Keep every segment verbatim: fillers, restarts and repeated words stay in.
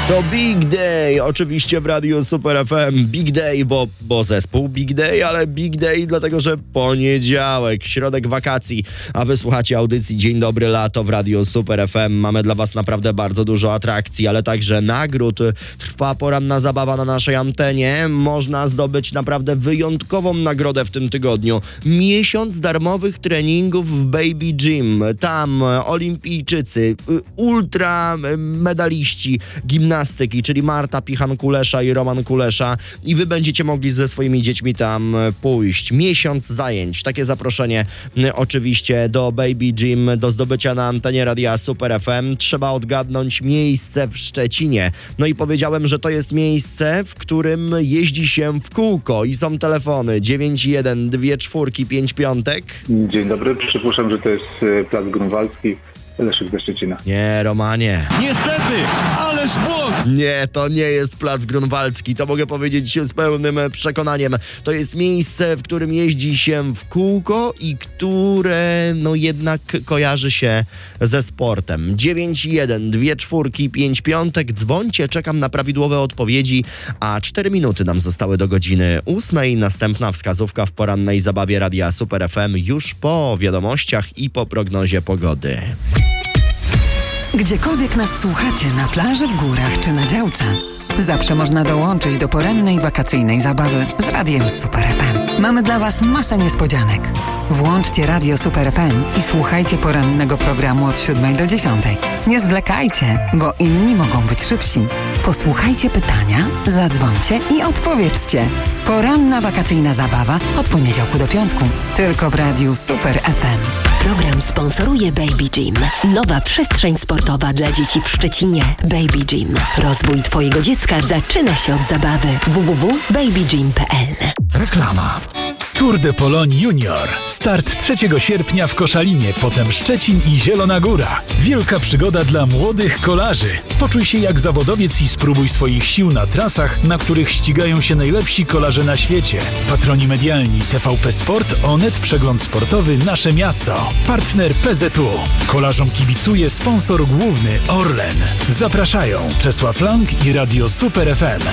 To Big Day, oczywiście w Radiu Super F M. Big Day, bo, bo zespół Big Day, ale Big Day dlatego, że poniedziałek, środek wakacji, a wy słuchacie audycji Dzień Dobry Lato w Radiu Super F M. Mamy dla was naprawdę bardzo dużo atrakcji, ale także nagród. Trwa poranna zabawa na naszej antenie. Można zdobyć naprawdę wyjątkową nagrodę w tym tygodniu. Miesiąc darmowych treningów w Baby Gym. Tam olimpijczycy, ultra medaliści gimnastyki, czyli Marta Pichan-Kulesza i Roman Kulesza, i wy będziecie mogli ze swoimi dziećmi tam pójść. Miesiąc zajęć. Takie zaproszenie oczywiście do Baby Gym, do zdobycia na antenie Radia Super F M. Trzeba odgadnąć miejsce w Szczecinie. No i powiedziałem, że to jest miejsce, w którym jeździ się w kółko i są telefony dziewięć jeden dwa cztery pięć piątek. Dzień dobry, przypuszczam, że to jest Plac Grunwaldzki. Leszek ze Szczecina. Nie, Romanie. Niestety, ależ błąd! Nie, to nie jest Plac Grunwaldzki, to mogę powiedzieć z pełnym przekonaniem. To jest miejsce, w którym jeździ się w kółko i które no jednak kojarzy się ze sportem. dziewięć jeden dwa cztery pięć piątek, dzwońcie, czekam na prawidłowe odpowiedzi, a cztery minuty nam zostały do godziny ósmej. Następna wskazówka w porannej zabawie Radia Super F M już po wiadomościach i po prognozie pogody. Gdziekolwiek nas słuchacie, na plaży, w górach czy na działce, zawsze można dołączyć do porannej wakacyjnej zabawy z Radiem Super F M. Mamy dla was masę niespodzianek. Włączcie Radio Super F M i słuchajcie porannego programu od siódmej do dziesiątej. Nie zwlekajcie, bo inni mogą być szybsi. Posłuchajcie pytania, zadzwońcie i odpowiedzcie. Poranna wakacyjna zabawa od poniedziałku do piątku. Tylko w Radiu Super F M. Program sponsoruje Baby Gym. Nowa przestrzeń sportowa dla dzieci w Szczecinie. Baby Gym. Rozwój twojego dziecka zaczyna się od zabawy. w w w kropka baby gym kropka p l. Reklama. Tour de Pologne Junior. Start trzeciego sierpnia w Koszalinie, potem Szczecin i Zielona Góra. Wielka przygoda dla młodych kolarzy. Poczuj się jak zawodowiec i spróbuj swoich sił na trasach, na których ścigają się najlepsi kolarze na świecie. Patroni medialni T V P Sport, Onet, Przegląd Sportowy, Nasze Miasto. Partner P Z U. Kolarzom kibicuje sponsor główny Orlen. Zapraszają Czesław Lang i Radio Super F M.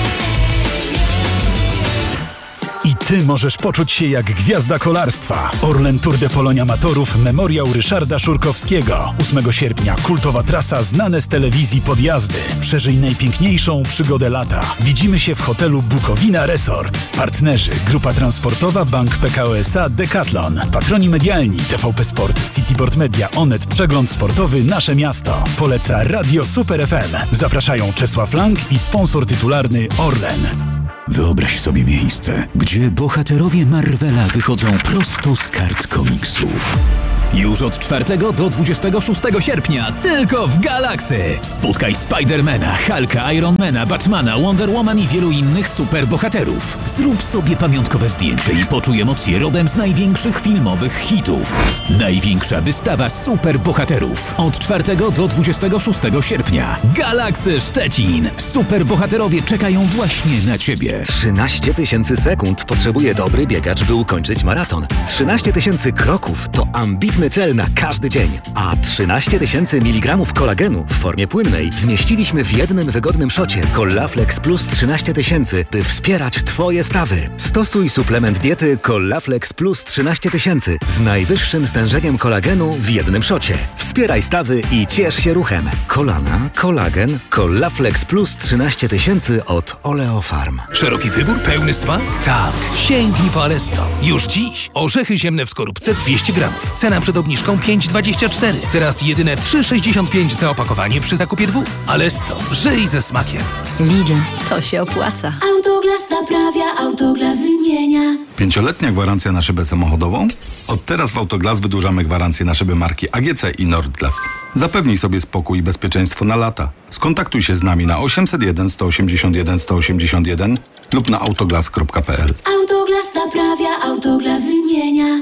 I ty możesz poczuć się jak gwiazda kolarstwa. Orlen Tour de Pologne Amatorów Memoriał Ryszarda Szurkowskiego. ósmego sierpnia kultowa trasa, znane z telewizji podjazdy. Przeżyj najpiękniejszą przygodę lata. Widzimy się w hotelu Bukowina Resort. Partnerzy Grupa Transportowa, Bank P K O S A, Decathlon. Patroni medialni T V P Sport, Cityboard Media, Onet, Przegląd Sportowy, Nasze Miasto. Poleca Radio Super F M. Zapraszają Czesław Lang i sponsor tytularny Orlen. Wyobraź sobie miejsce, gdzie bohaterowie Marvela wychodzą prosto z kart komiksów. Już od czwartego do dwudziestego szóstego sierpnia tylko w Galaxy. Spotkaj Spidermana, Hulka, Ironmana, Batmana, Wonder Woman i wielu innych superbohaterów. Zrób sobie pamiątkowe zdjęcie i poczuj emocje rodem z największych filmowych hitów. Największa wystawa superbohaterów. Od czwartego do dwudziestego szóstego sierpnia. Galaxy Szczecin. Superbohaterowie czekają właśnie na Ciebie. trzynaście tysięcy sekund potrzebuje dobry biegacz, by ukończyć maraton. trzynaście tysięcy kroków to ambitny cel na każdy dzień. A trzynaście tysięcy miligramów kolagenu w formie płynnej zmieściliśmy w jednym wygodnym szocie Collaflex Plus trzynaście tysięcy, by wspierać Twoje stawy. Stosuj suplement diety Collaflex Plus trzynaście tysięcy z najwyższym stężeniem kolagenu w jednym szocie. Wspieraj stawy i ciesz się ruchem. Kolana, kolagen, Collaflex Plus trzynaście tysięcy od Oleofarm. Szeroki wybór, pełny smak? Tak. Sięgnij po Alesto. Już dziś. Orzechy ziemne w skorupce dwieście gramów. Cena przed obniżką pięć dwadzieścia cztery. Teraz jedyne trzy sześćdziesiąt pięć za opakowanie przy zakupie dwóch. Alesto. Żyj ze smakiem. Lidl. To się opłaca. Autoglas naprawia, Autoglas wymienia. Pięcioletnia gwarancja na szybę samochodową? Od teraz w Autoglas wydłużamy gwarancję na szyby marki A G C i Nordglas. Zapewnij sobie spokój i bezpieczeństwo na lata. Skontaktuj się z nami na osiemset jeden sto osiemdziesiąt jeden sto osiemdziesiąt jeden lub na autoglas kropka p l. Autoglas naprawia, Autoglas wymienia.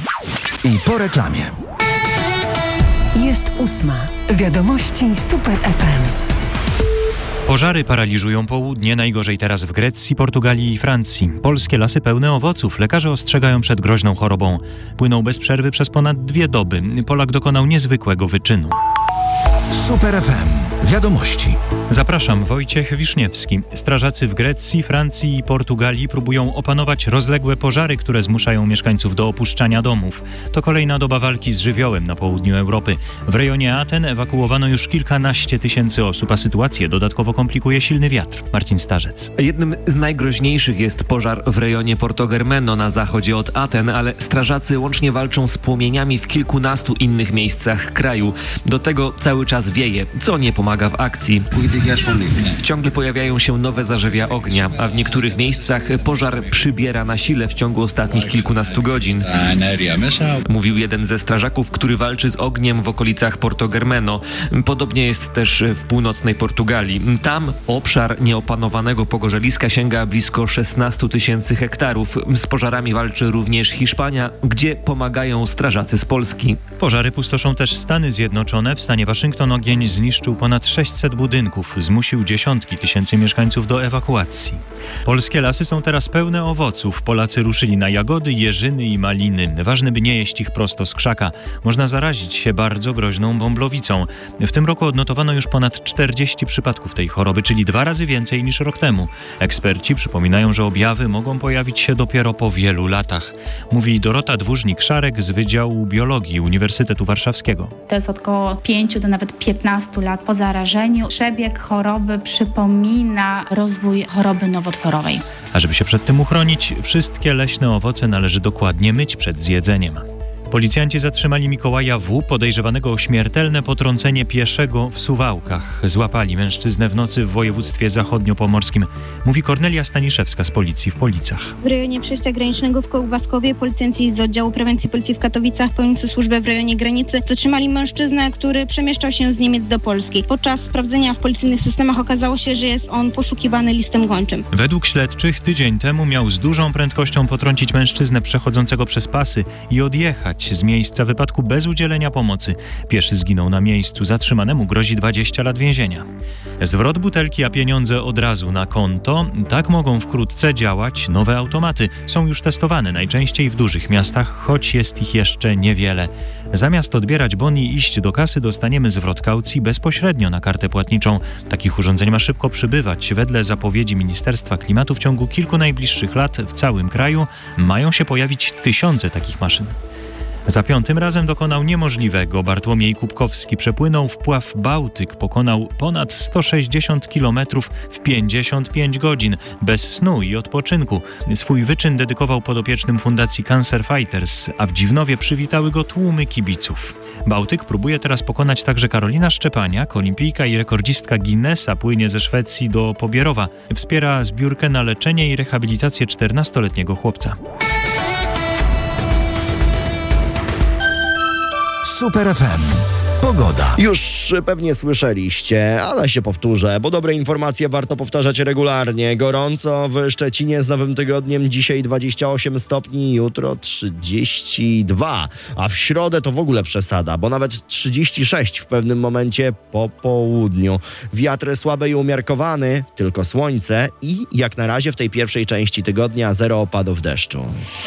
I po reklamie. Jest ósma. Wiadomości Super F M. Pożary paraliżują południe, najgorzej teraz w Grecji, Portugalii i Francji. Polskie lasy pełne owoców. Lekarze ostrzegają przed groźną chorobą. Płyną bez przerwy przez ponad dwie doby. Polak dokonał niezwykłego wyczynu. Super F M. Wiadomości. Zapraszam, Wojciech Wiszniewski. Strażacy w Grecji, Francji i Portugalii próbują opanować rozległe pożary, które zmuszają mieszkańców do opuszczania domów. To kolejna doba walki z żywiołem na południu Europy. W rejonie Aten ewakuowano już kilkanaście tysięcy osób, a sytuację dodatkowo komplikuje silny wiatr. Marcin Starzec. Jednym z najgroźniejszych jest pożar w rejonie Portogermeno na zachodzie od Aten, ale strażacy łącznie walczą z płomieniami w kilkunastu innych miejscach kraju. Do tego cały czas wieje, co nie pomaga w akcji. Ciągle pojawiają się nowe zarzewia ognia, a w niektórych miejscach pożar przybiera na sile w ciągu ostatnich kilkunastu godzin. Mówił jeden ze strażaków, który walczy z ogniem w okolicach Portogermeno. Podobnie jest też w północnej Portugalii. Tam obszar nieopanowanego pogorzeliska sięga blisko szesnastu tysięcy hektarów. Z pożarami walczy również Hiszpania, gdzie pomagają strażacy z Polski. Pożary pustoszą też Stany Zjednoczone. W stanie Waszyngton ogień zniszczył ponad sześćset budynków. Zmusił dziesiątki tysięcy mieszkańców do ewakuacji. Polskie lasy są teraz pełne owoców. Polacy ruszyli na jagody, jeżyny i maliny. Ważne, by nie jeść ich prosto z krzaka. Można zarazić się bardzo groźną bąblowicą. W tym roku odnotowano już ponad czterdzieści przypadków tej choroby, czyli dwa razy więcej niż rok temu. Eksperci przypominają, że objawy mogą pojawić się dopiero po wielu latach. Mówi Dorota Dwórznik-Szarek z Wydziału Biologii Uniwersytetu Warszawskiego. To jest około pięciu do nawet piętnastu lat po zarażeniu. Przebieg choroby przypomina rozwój choroby nowotworowej. A żeby się przed tym uchronić, wszystkie leśne owoce należy dokładnie myć przed zjedzeniem. Policjanci zatrzymali Mikołaja W., podejrzewanego o śmiertelne potrącenie pieszego w Suwałkach. Złapali mężczyznę w nocy w województwie zachodniopomorskim. Mówi Kornelia Staniszewska z Policji w Policach. W rejonie przejścia granicznego w Kołbaskowie policjanci z oddziału prewencji Policji w Katowicach, pełniący służbę w rejonie granicy, zatrzymali mężczyznę, który przemieszczał się z Niemiec do Polski. Podczas sprawdzenia w policyjnych systemach okazało się, że jest on poszukiwany listem gończym. Według śledczych tydzień temu miał z dużą prędkością potrącić mężczyznę przechodzącego przez pasy i odjechać z miejsca wypadku bez udzielenia pomocy. Pieszy zginął na miejscu. Zatrzymanemu grozi dwadzieścia lat więzienia. Zwrot butelki, a pieniądze od razu na konto. Tak mogą wkrótce działać nowe automaty. Są już testowane najczęściej w dużych miastach, choć jest ich jeszcze niewiele. Zamiast odbierać bon i iść do kasy, dostaniemy zwrot kaucji bezpośrednio na kartę płatniczą. Takich urządzeń ma szybko przybywać. Wedle zapowiedzi Ministerstwa Klimatu w ciągu kilku najbliższych lat w całym kraju mają się pojawić tysiące takich maszyn. Za piątym razem dokonał niemożliwego. Bartłomiej Kubkowski przepłynął wpław Bałtyk, pokonał ponad sto sześćdziesiąt kilometrów w pięćdziesiąt pięć godzin, bez snu i odpoczynku. Swój wyczyn dedykował podopiecznym Fundacji Cancer Fighters, a w Dziwnowie przywitały go tłumy kibiców. Bałtyk próbuje teraz pokonać także Karolina Szczepaniak, olimpijka i rekordzistka Guinnessa, płynie ze Szwecji do Pobierowa. Wspiera zbiórkę na leczenie i rehabilitację czternastoletniego chłopca. Super F M. Pogoda. Już pewnie słyszeliście, ale się powtórzę, bo dobre informacje warto powtarzać regularnie. Gorąco w Szczecinie z nowym tygodniem. Dzisiaj dwadzieścia osiem stopni, jutro trzydzieści dwa. A w środę to w ogóle przesada, bo nawet trzydzieści sześć w pewnym momencie po południu. Wiatr słaby i umiarkowany, tylko słońce i jak na razie w tej pierwszej części tygodnia zero opadów deszczu.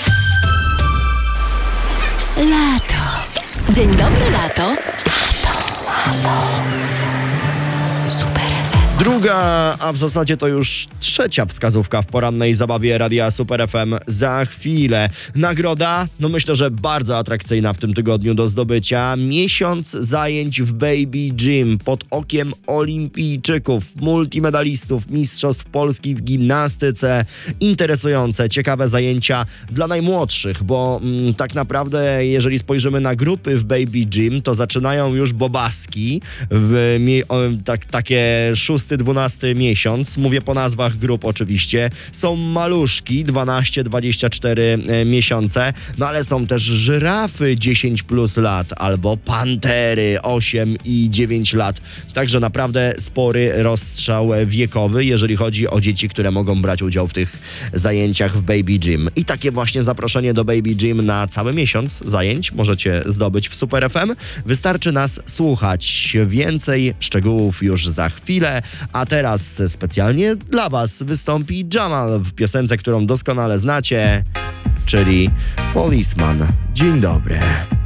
Lato. Dzień dobry, lato. Lato. Super F M. Druga, a w zasadzie to już trzecia wskazówka w porannej zabawie Radia Super F M za chwilę. Nagroda, no myślę, że bardzo atrakcyjna w tym tygodniu do zdobycia. Miesiąc zajęć w Baby Gym pod okiem olimpijczyków, multimedalistów, mistrzostw Polski w gimnastyce. Interesujące, ciekawe zajęcia dla najmłodszych, bo mm, tak naprawdę jeżeli spojrzymy na grupy w Baby Gym, to zaczynają już bobaski w mie- o, tak, takie szósty, dwunasty miesiąc. Mówię po nazwach grup oczywiście. Są maluszki, dwanaście dwadzieścia cztery e, miesiące, no ale są też żyrafy dziesięć plus lat, albo pantery osiem i dziewięć lat. Także naprawdę spory rozstrzał wiekowy, jeżeli chodzi o dzieci, które mogą brać udział w tych zajęciach w Baby Gym. I takie właśnie zaproszenie do Baby Gym na cały miesiąc zajęć możecie zdobyć w Super F M. Wystarczy nas słuchać. Więcej szczegółów już za chwilę, a teraz specjalnie dla Was wystąpi Jamal w piosence, którą doskonale znacie, czyli Policeman. Dzień dobry.